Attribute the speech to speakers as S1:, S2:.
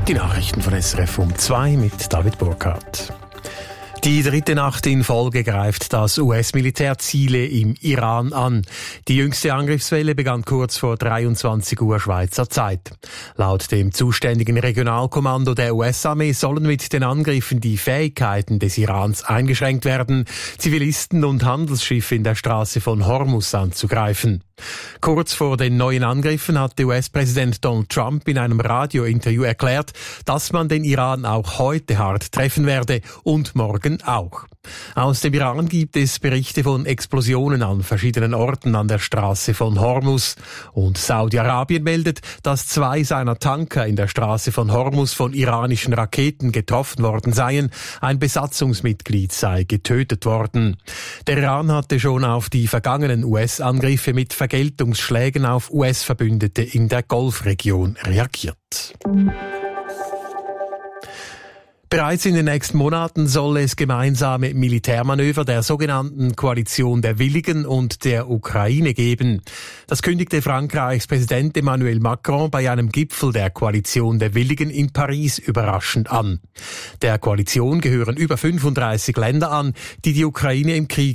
S1: Die Nachrichten von SRF um 2 mit David Burkhardt. Die dritte Nacht in Folge greift das US-Militär Ziele im Iran an. Die jüngste Angriffswelle begann kurz vor 23 Uhr Schweizer Zeit. Laut dem zuständigen Regionalkommando der US-Armee sollen mit den Angriffen die Fähigkeiten des Irans eingeschränkt werden, Zivilisten und Handelsschiffe in der Straße von Hormuz anzugreifen. Kurz vor den neuen Angriffen hatte US-Präsident Donald Trump in einem Radiointerview erklärt, dass man den Iran auch heute hart treffen werde und morgen auch. Aus dem Iran gibt es Berichte von Explosionen an verschiedenen Orten an der Straße von Hormuz. Und Saudi-Arabien meldet, dass 2 seiner Tanker in der Straße von Hormuz von iranischen Raketen getroffen worden seien. Ein Besatzungsmitglied sei getötet worden. Der Iran hatte schon auf die vergangenen US-Angriffe mit Vergeltungsschlägen auf US-Verbündete in der Golfregion reagiert. Bereits in den nächsten Monaten soll es gemeinsame Militärmanöver der sogenannten Koalition der Willigen und der Ukraine geben. Das kündigte Frankreichs Präsident Emmanuel Macron bei einem Gipfel der Koalition der Willigen in Paris überraschend an. Der Koalition gehören über 35 Länder an, die die Ukraine im Krieg